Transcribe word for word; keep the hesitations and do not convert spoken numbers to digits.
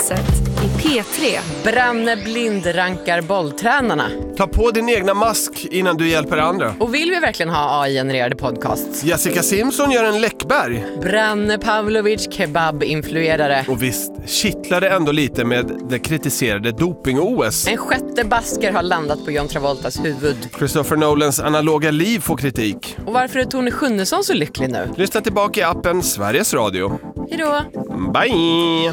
Gräset i P tre. Branne Blind rankar bolltränarna. Ta på din egna mask innan du hjälper andra. Och vill vi verkligen ha A I-genererade podcasts? Jessica Simpson gör en Läckberg. Branne Pavlovic kebab-influerare. Och visst, kittlar det ändå lite med det kritiserade doping-O S. En sjätte basker har landat på John Travoltas huvud. Christopher Nolans analoga liv får kritik. Och varför är Tony Schunnesson så lycklig nu? Lyssna tillbaka i appen Sveriges Radio. Hejdå! Bye!